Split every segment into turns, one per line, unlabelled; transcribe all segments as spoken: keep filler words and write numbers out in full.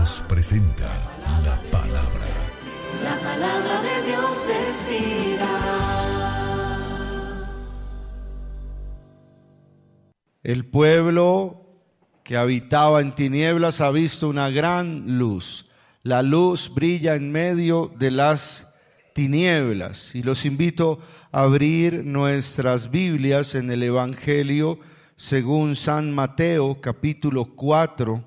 Radios presenta la palabra.
La palabra de Dios es vida.
El pueblo que habitaba en tinieblas ha visto una gran luz. La luz brilla en medio de las tinieblas. Y los invito a abrir nuestras Biblias en el Evangelio según San Mateo, capítulo cuatro,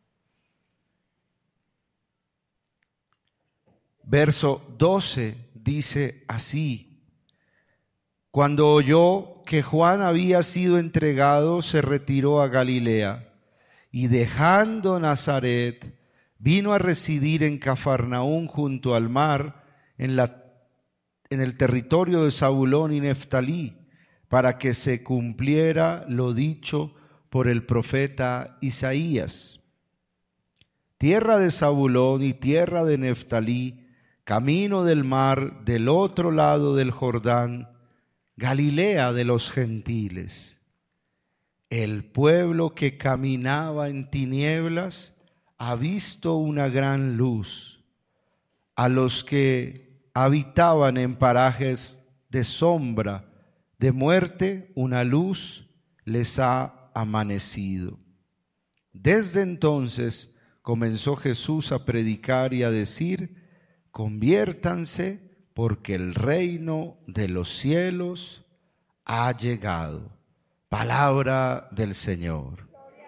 verso doce, dice así: Cuando oyó que Juan había sido entregado, se retiró a Galilea, y dejando Nazaret, vino a residir en Cafarnaúm junto al mar, en, la, en el territorio de Zabulón y Neftalí, para que se cumpliera lo dicho por el profeta Isaías. Tierra de Zabulón y tierra de Neftalí, camino del mar, del otro lado del Jordán, Galilea de los gentiles. El pueblo que caminaba en tinieblas ha visto una gran luz. A los que habitaban en parajes de sombra, de muerte, una luz les ha amanecido. Desde entonces comenzó Jesús a predicar y a decir: conviértanse, porque el reino de los cielos ha llegado. Palabra del Señor.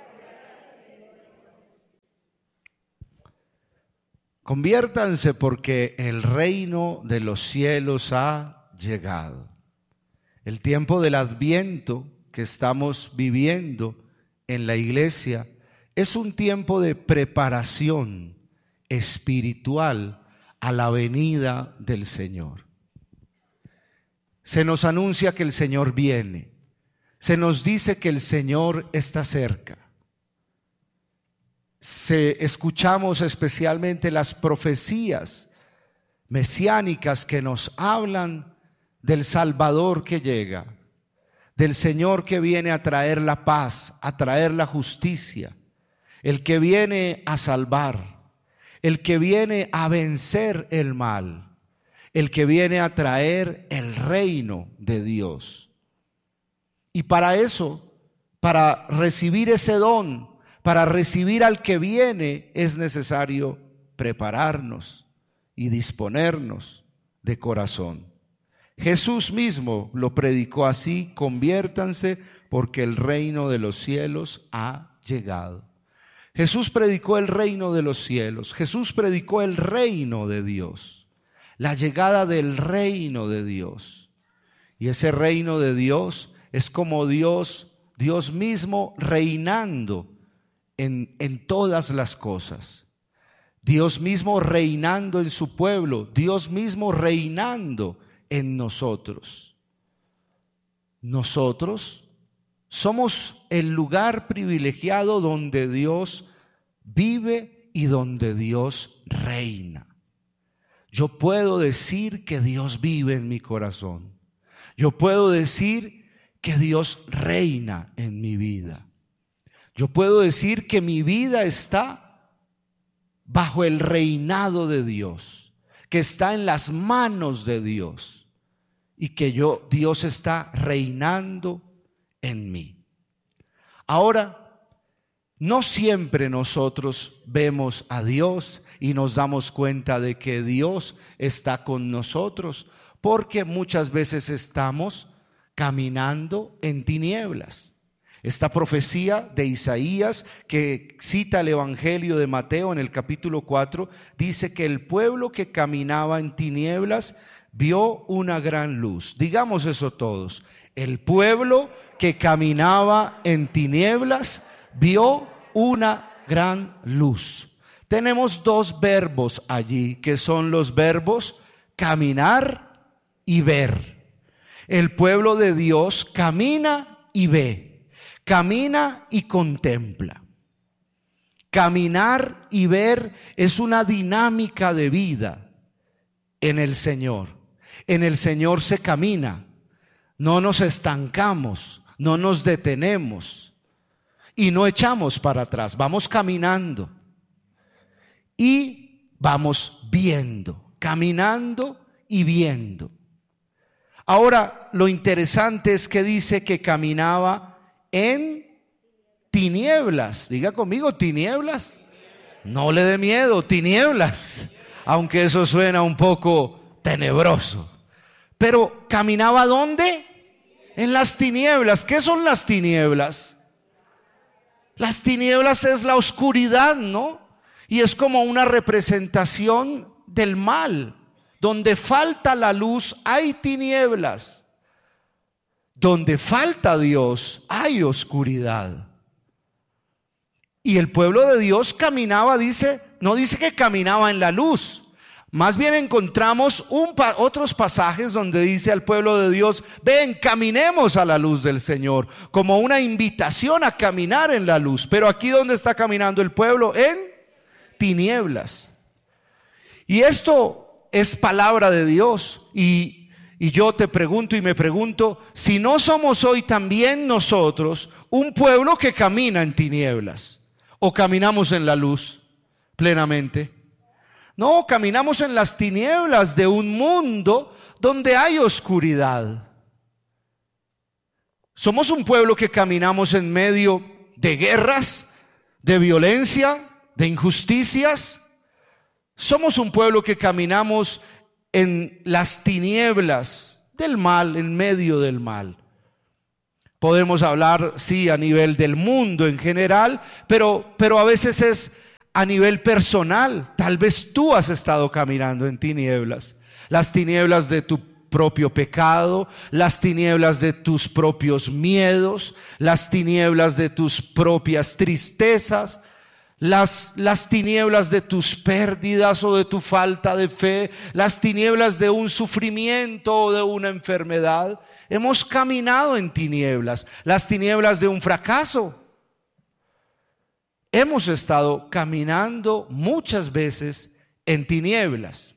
Conviértanse porque el reino de los cielos ha llegado. El tiempo del Adviento que estamos viviendo en la iglesia es un tiempo de preparación espiritual a la venida del Señor. Se nos anuncia que el Señor viene. Se nos dice que el Señor está cerca. Se, escuchamos especialmente las profecías mesiánicas que nos hablan del Salvador que llega, del Señor que viene a traer la paz, a traer la justicia, el que viene a salvar, el que viene a vencer el mal, el que viene a traer el reino de Dios. Y para eso, para recibir ese don, para recibir al que viene, es necesario prepararnos y disponernos de corazón. Jesús mismo lo predicó así: conviértanse porque el reino de los cielos ha llegado. Jesús predicó el reino de los cielos. Jesús predicó el reino de Dios, la llegada del reino de Dios. Y ese reino de Dios es como Dios, Dios mismo reinando en, en todas las cosas. Dios mismo reinando en su pueblo, Dios mismo reinando en nosotros. Nosotros somos el lugar privilegiado donde Dios vive y donde Dios reina. Yo puedo decir que Dios vive en mi corazón. Yo puedo decir que Dios reina en mi vida. Yo puedo decir que mi vida está bajo el reinado de Dios, que está en las manos de Dios y que yo, Dios está reinando en mí. Ahora, no siempre nosotros vemos a Dios y nos damos cuenta de que Dios está con nosotros, porque muchas veces estamos caminando en tinieblas. Esta profecía de Isaías que cita el Evangelio de Mateo en el capítulo cuatro dice que el pueblo que caminaba en tinieblas vio una gran luz. Digamos eso todos. El pueblo que caminaba en tinieblas vio una gran luz. Tenemos dos verbos allí que son los verbos caminar y ver. El pueblo de Dios camina y ve, camina y contempla. Caminar y ver es una dinámica de vida en el Señor. En el Señor se camina, no nos estancamos, no nos detenemos y no echamos para atrás, vamos caminando. y vamos viendo, caminando y viendo. Ahora, lo interesante es que dice que caminaba en tinieblas. Diga conmigo, tinieblas. No le dé miedo, tinieblas. Aunque eso suena un poco tenebroso. Pero ¿caminaba dónde? En las tinieblas. ¿Qué son las tinieblas? Las tinieblas es la oscuridad, ¿no? Y es como una representación del mal. Donde falta la luz hay tinieblas. Donde falta Dios hay oscuridad. Y el pueblo de Dios caminaba, dice, no dice que caminaba en la luz. Más bien encontramos un, otros pasajes donde dice al pueblo de Dios, ven, caminemos a la luz del Señor, como una invitación a caminar en la luz. Pero aquí ¿dónde está caminando el pueblo? En tinieblas. Y esto es palabra de Dios. Y, y yo te pregunto y me pregunto, si no somos hoy también nosotros un pueblo que camina en tinieblas. ¿O caminamos en la luz plenamente? No, caminamos en las tinieblas de un mundo donde hay oscuridad. Somos un pueblo que caminamos en medio de guerras, de violencia, de injusticias. Somos un pueblo que caminamos en las tinieblas del mal, en medio del mal. Podemos hablar, sí, a nivel del mundo en general, pero, pero a veces es a nivel personal. Tal vez tú has estado caminando en tinieblas. Las tinieblas de tu propio pecado, las tinieblas de tus propios miedos, las tinieblas de tus propias tristezas, las, las tinieblas de tus pérdidas o de tu falta de fe, las tinieblas de un sufrimiento o de una enfermedad. Hemos caminado en tinieblas, las tinieblas de un fracaso. Hemos estado caminando muchas veces en tinieblas.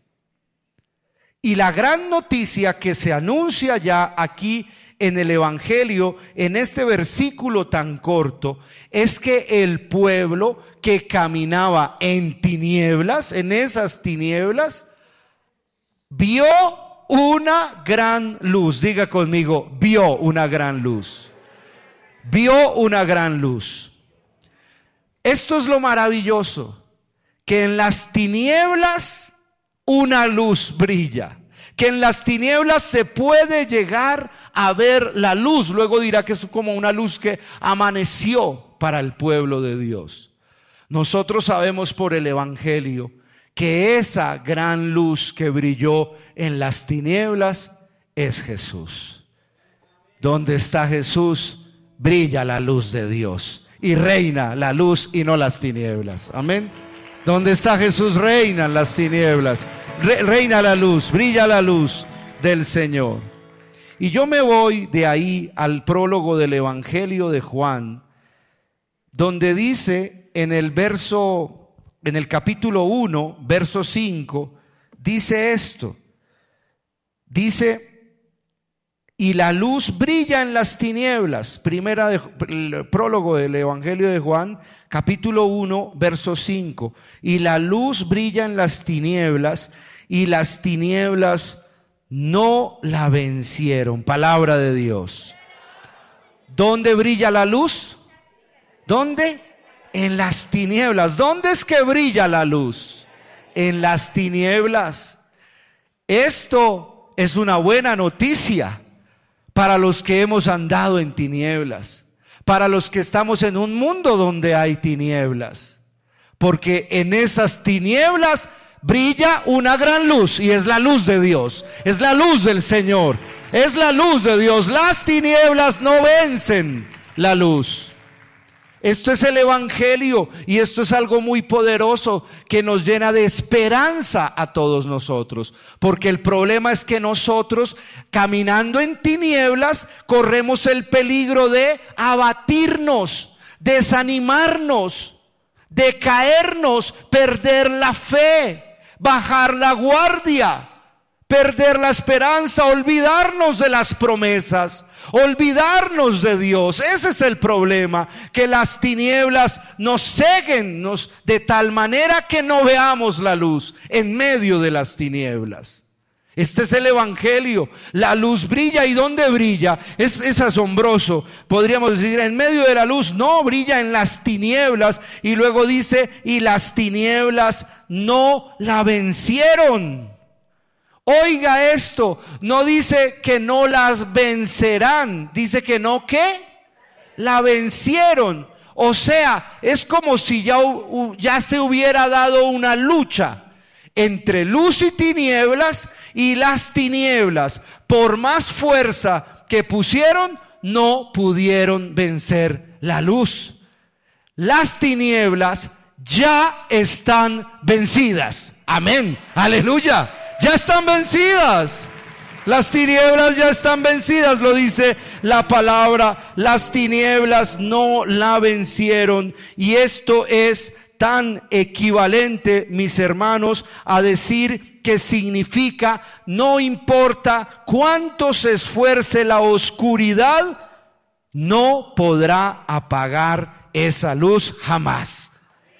Y la gran noticia que se anuncia ya aquí en el Evangelio, en este versículo tan corto, es que el pueblo que caminaba en tinieblas, en esas tinieblas, vio una gran luz. Diga conmigo, vio una gran luz. Vio una gran luz. Esto es lo maravilloso, que en las tinieblas una luz brilla, que en las tinieblas se puede llegar a ver la luz. Luego dirá que es como una luz que amaneció para el pueblo de Dios. Nosotros sabemos por el Evangelio que esa gran luz que brilló en las tinieblas es Jesús. Donde está Jesús, brilla la luz de Dios. Y reina la luz y no las tinieblas. Amén. Donde está Jesús, reinan las tinieblas. Re, reina la luz, brilla la luz del Señor. Y yo me voy de ahí al prólogo del Evangelio de Juan, donde dice en el verso, en el capítulo uno, verso cinco, dice esto. Dice: y la luz brilla en las tinieblas. Primera de, el prólogo del Evangelio de Juan, capítulo uno, verso cinco. Y la luz brilla en las tinieblas, y las tinieblas no la vencieron. Palabra de Dios. ¿Dónde brilla la luz? ¿Dónde? En las tinieblas. ¿Dónde es que brilla la luz? En las tinieblas. Esto es una buena noticia para los que hemos andado en tinieblas, para los que estamos en un mundo donde hay tinieblas, porque en esas tinieblas brilla una gran luz, y es la luz de Dios, es la luz del Señor, es la luz de Dios. Las tinieblas no vencen la luz. Esto es el Evangelio, y esto es algo muy poderoso que nos llena de esperanza a todos nosotros, porque el problema es que nosotros, caminando en tinieblas, corremos el peligro de abatirnos, desanimarnos, de caernos, perder la fe, bajar la guardia, perder la esperanza, olvidarnos de las promesas, olvidarnos de Dios. Ese es el problema, que las tinieblas nos ceguen nos, de tal manera que no veamos la luz en medio de las tinieblas. Este es el evangelio. La luz brilla, ¿y dónde brilla? Es, es asombroso. Podríamos decir, en medio de la luz. No, brilla en las tinieblas. Y luego dice, y las tinieblas no la vencieron. Oiga esto, no dice que no las vencerán, dice que no, ¿qué? La vencieron. O sea, es como si ya, ya se hubiera dado una lucha entre luz y tinieblas, y las tinieblas, por más fuerza que pusieron, no pudieron vencer la luz. Las tinieblas ya están vencidas. Amén, aleluya, ya están vencidas. Las tinieblas ya están vencidas, lo dice la palabra. Las tinieblas no la vencieron. Y esto es tan equivalente, mis hermanos, a decir que significa: no importa cuánto se esfuerce la oscuridad, no podrá apagar esa luz jamás.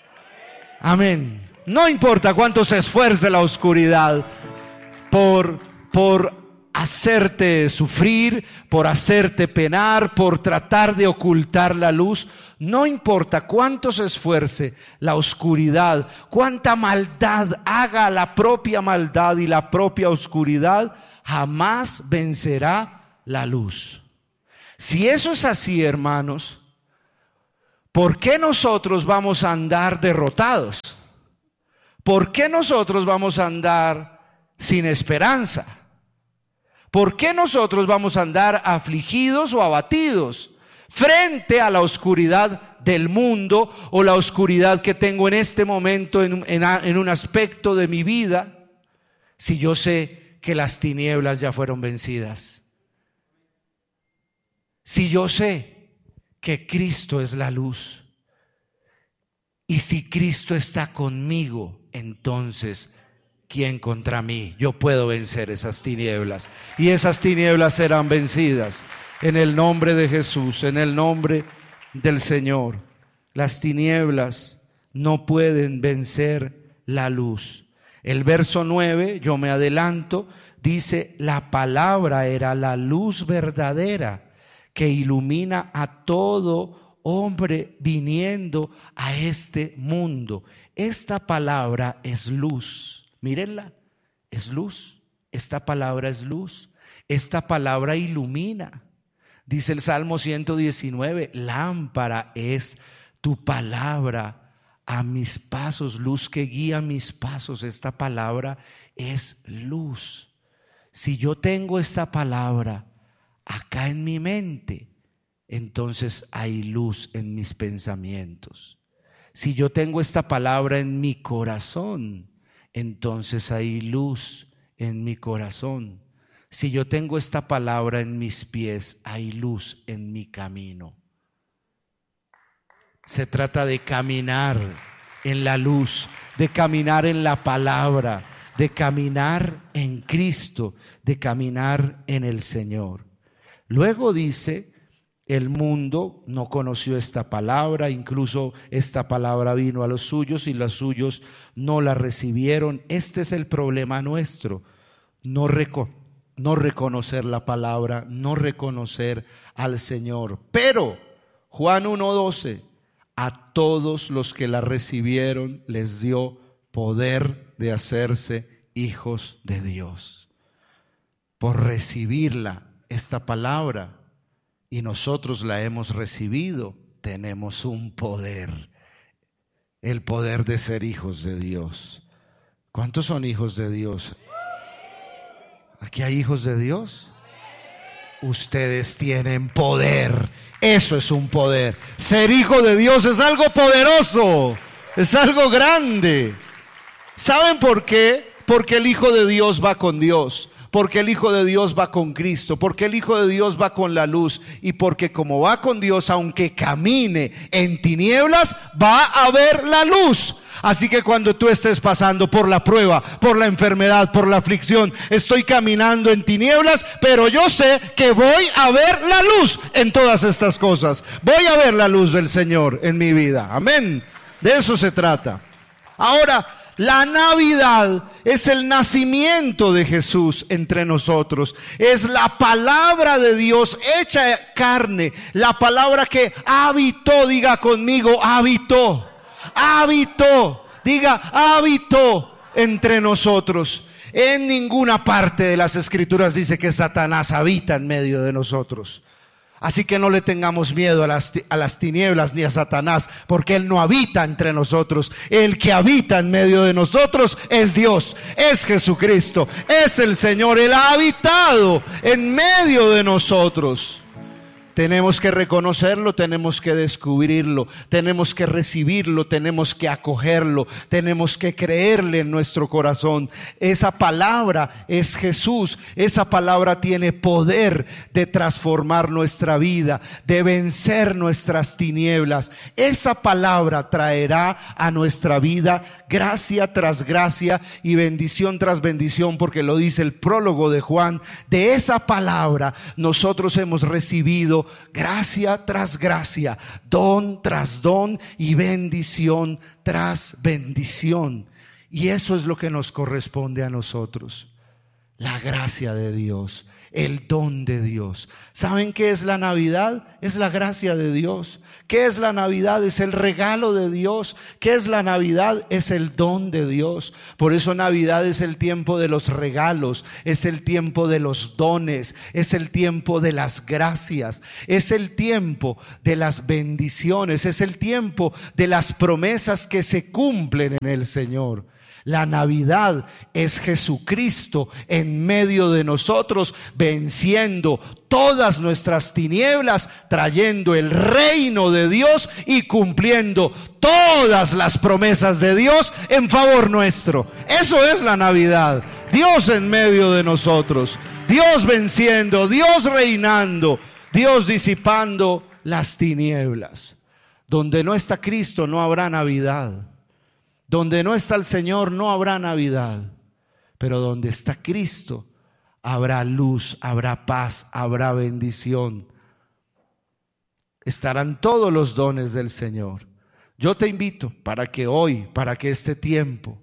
Amén. No importa cuánto se esfuerce la oscuridad por, por hacerte sufrir, por hacerte penar, por tratar de ocultar la luz. No importa cuánto se esfuerce la oscuridad, cuánta maldad haga la propia maldad y la propia oscuridad, jamás vencerá la luz. Si eso es así, hermanos, ¿por qué nosotros vamos a andar derrotados? ¿Por qué nosotros vamos a andar sin esperanza? ¿Por qué nosotros vamos a andar afligidos o abatidos frente a la oscuridad del mundo o la oscuridad que tengo en este momento en, en, en un aspecto de mi vida, si yo sé que las tinieblas ya fueron vencidas? Si yo sé que Cristo es la luz, y si Cristo está conmigo, entonces ¿quién contra mí? Yo puedo vencer esas tinieblas, y esas tinieblas serán vencidas en el nombre de Jesús, en el nombre del Señor. Las tinieblas no pueden vencer la luz. El verso nueve, yo me adelanto, dice: la palabra era la luz verdadera que ilumina a todo hombre viniendo a este mundo. Esta palabra es luz. Mírenla, es luz. Esta palabra es luz. Esta palabra ilumina. Dice el Salmo ciento diecinueve, lámpara es tu palabra a mis pasos, luz que guía mis pasos. Esta palabra es luz. Si yo tengo esta palabra acá en mi mente, entonces hay luz en mis pensamientos. Si yo tengo esta palabra en mi corazón, entonces hay luz en mi corazón. Si yo tengo esta palabra en mis pies, hay luz en mi camino. Se trata de caminar en la luz, de caminar en la palabra, de caminar en Cristo, de caminar en el Señor. Luego dice: el mundo no conoció esta palabra, incluso esta palabra vino a los suyos y los suyos no la recibieron. Este es el problema nuestro, no, reco- no reconocer la palabra, no reconocer al Señor. Pero Juan uno doce, a todos los que la recibieron les dio poder de hacerse hijos de Dios. Por recibirla, esta palabra, y nosotros la hemos recibido, tenemos un poder, el poder de ser hijos de Dios. ¿Cuántos son hijos de Dios? ¿Aquí hay hijos de Dios? Ustedes tienen poder. Eso es un poder. Ser hijo de Dios es algo poderoso, es algo grande. ¿Saben por qué? Porque el Hijo de Dios va con Dios. porque el Hijo de Dios va con Cristo, porque el Hijo de Dios va con la luz, y porque como va con Dios, aunque camine en tinieblas, va a ver la luz. Así que cuando tú estés pasando por la prueba, por la enfermedad, por la aflicción, estoy caminando en tinieblas, pero yo sé que voy a ver la luz en todas estas cosas. Voy a ver la luz del Señor en mi vida. Amén. De eso se trata. Ahora, la Navidad es el nacimiento de Jesús entre nosotros. Es la palabra de Dios hecha carne. La palabra que habitó, diga conmigo, habitó. Habitó, diga, habitó entre nosotros. En ninguna parte de las Escrituras dice que Satanás habita en medio de nosotros. Así que no le tengamos miedo a las, a las tinieblas ni a Satanás, porque Él no habita entre nosotros. El que habita en medio de nosotros es Dios, es Jesucristo, es el Señor. Él ha habitado en medio de nosotros. Tenemos que reconocerlo, tenemos que descubrirlo, tenemos que recibirlo, tenemos que acogerlo, tenemos que creerle en nuestro corazón. Esa palabra es Jesús, esa palabra tiene poder de transformar nuestra vida, de vencer nuestras tinieblas. Esa palabra traerá a nuestra vida gracia tras gracia y bendición tras bendición, porque lo dice el prólogo de Juan. De esa palabra nosotros hemos recibido gracia tras gracia, don tras don y bendición tras bendición. Y eso es lo que nos corresponde a nosotros. La gracia de Dios, el don de Dios. ¿Saben qué es la Navidad? Es la gracia de Dios. ¿Qué es la Navidad? Es el regalo de Dios. ¿Qué es la Navidad? Es el don de Dios. Por eso Navidad es el tiempo de los regalos, es el tiempo de los dones, es el tiempo de las gracias, es el tiempo de las bendiciones, es el tiempo de las promesas que se cumplen en el Señor. La Navidad es Jesucristo en medio de nosotros, venciendo todas nuestras tinieblas, trayendo el reino de Dios y cumpliendo todas las promesas de Dios en favor nuestro. Eso es la Navidad. Dios en medio de nosotros, Dios venciendo, Dios reinando, Dios disipando las tinieblas. Donde no está Cristo no habrá Navidad. Donde no está el Señor no habrá Navidad, pero donde está Cristo habrá luz, habrá paz, habrá bendición. Estarán todos los dones del Señor. Yo te invito para que hoy, para que este tiempo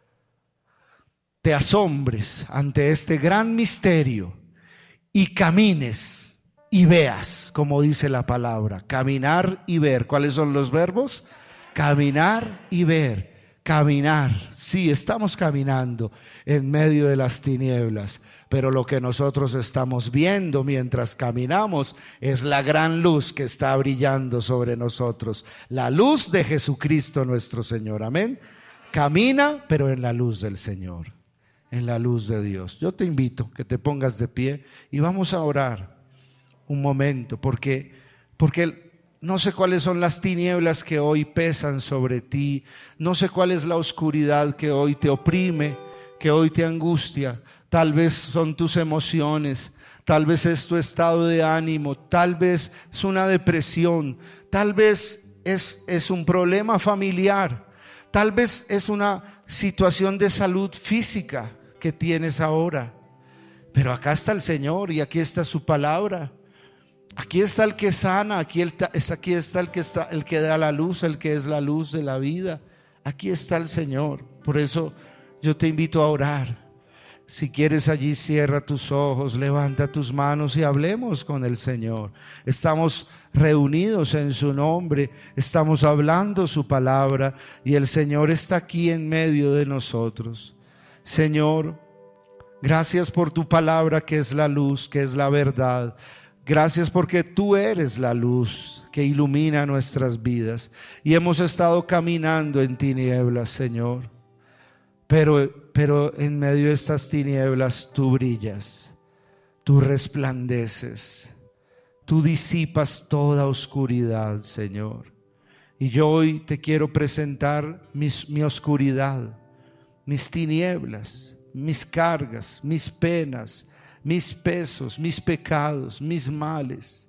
te asombres ante este gran misterio y camines y veas, como dice la palabra, caminar y ver. ¿Cuáles son los verbos? Caminar y ver. Caminar, sí, estamos caminando en medio de las tinieblas, pero lo que nosotros estamos viendo mientras caminamos es la gran luz que está brillando sobre nosotros, la luz de Jesucristo nuestro Señor, amén. Camina, pero en la luz del Señor, en la luz de Dios. Yo te invito que te pongas de pie y vamos a orar un momento, porque, porque el no sé cuáles son las tinieblas que hoy pesan sobre ti. No sé cuál es la oscuridad que hoy te oprime, que hoy te angustia. Tal vez son tus emociones, tal vez es tu estado de ánimo, tal vez es una depresión, tal vez es, es un problema familiar, tal vez es una situación de salud física que tienes ahora. Pero acá está el Señor y aquí está su palabra. Aquí está el que sana, aquí está, aquí está el que está, el que da la luz, el que es la luz de la vida. Aquí está el Señor. Por eso yo te invito a orar. Si quieres allí, cierra tus ojos, levanta tus manos y hablemos con el Señor. Estamos reunidos en su nombre, estamos hablando su palabra y el Señor está aquí en medio de nosotros. Señor, gracias por tu palabra que es la luz, que es la verdad. Gracias porque tú eres la luz que ilumina nuestras vidas y hemos estado caminando en tinieblas, Señor, pero, pero en medio de estas tinieblas tú brillas, tú resplandeces, tú disipas toda oscuridad, Señor. Y yo hoy te quiero presentar mis, mi oscuridad, mis tinieblas, mis cargas, mis penas, mis pesos, mis pecados, mis males.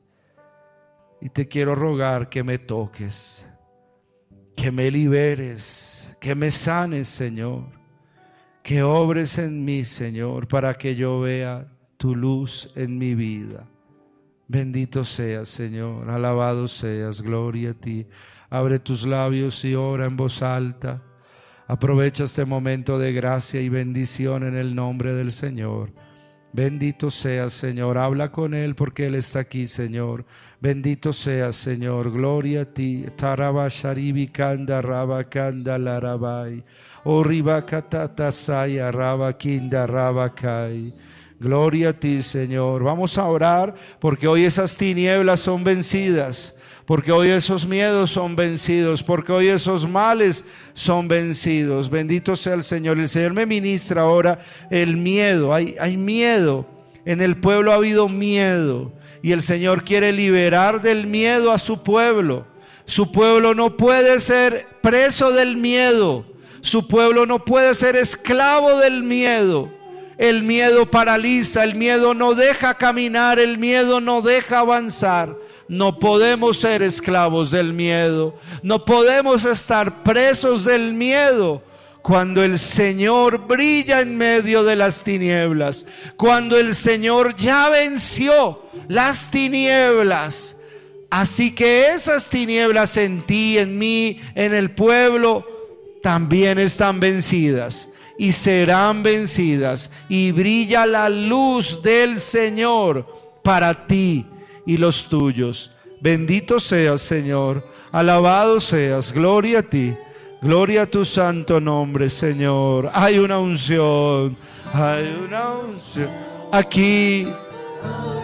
Y te quiero rogar que me toques, que me liberes, que me sanes, Señor, que obres en mí, Señor, para que yo vea tu luz en mi vida. Bendito seas, Señor, alabado seas, gloria a ti. Abre tus labios y ora en voz alta. Aprovecha este momento de gracia y bendición en el nombre del Señor. Bendito seas, Señor, habla con Él porque Él está aquí, Señor. Bendito seas, Señor, gloria a ti. Tarabasharibi kanda rabakanda larabai. Oribakatata saya rabakinda rabakai. Gloria a ti, Señor. Vamos a orar porque hoy esas tinieblas son vencidas. Porque hoy esos miedos son vencidos, porque hoy esos males son vencidos. Bendito sea el Señor. El Señor me ministra ahora el miedo. Hay, hay miedo. En el pueblo ha habido miedo. Y el Señor quiere liberar del miedo a su pueblo. Su pueblo no puede ser preso del miedo. Su pueblo no puede ser esclavo del miedo. El miedo paraliza, el miedo no deja caminar, el miedo no deja avanzar. No podemos ser esclavos del miedo, no podemos estar presos del miedo cuando el Señor brilla en medio de las tinieblas, cuando el Señor ya venció las tinieblas. Así que esas tinieblas en ti, en mí, en el pueblo, también están vencidas y serán vencidas, y brilla la luz del Señor para ti y los tuyos. Bendito seas, Señor, alabado seas, gloria a ti, gloria a tu santo nombre, Señor. Hay una unción, hay una unción aquí.